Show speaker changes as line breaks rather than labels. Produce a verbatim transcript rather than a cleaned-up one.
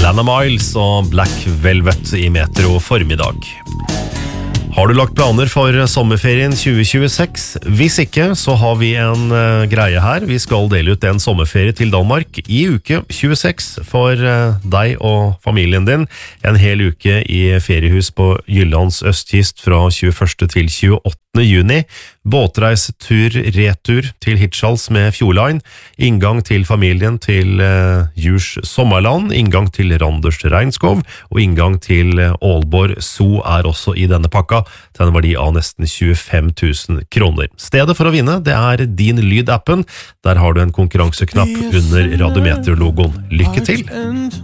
Lana Miles og Black Velvet i Metro formiddag. Har du lagt planer for sommerferien tjue tjueseks? Hvis ikke, så har vi en uh, greie her. Vi skal dele ut en sommerferie til Danmark i uke tjueseks for uh, deg og familien din. En hel uke i feriehus på Jyllands østkyst fra tjueførste til tjueåttende juni. Båtreise, tur, retur til Hirtshals med Fjordline. Inngang til familien til uh, Djurs Sommerland. Inngang til Randers Regnskov. Og inngang til uh, Aalborg Zoo er også i denne pakka, til en verdi av nesten tjuefem tusen kroner. Stedet for å vinne, det er Din Lyd-appen. Der har du en konkurranseknapp under Radiometer-logoen. Lykke til!